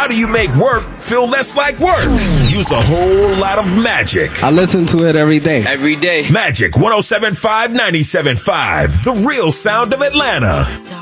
How do you make work feel less like work? Use a whole lot of Magic. I listen to it every day. Every day. Magic 107.5, 97.5. The real sound of Atlanta.